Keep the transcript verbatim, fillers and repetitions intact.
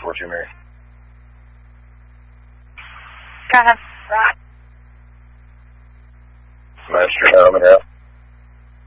four two, Mary. Go ahead. Master, how may I help?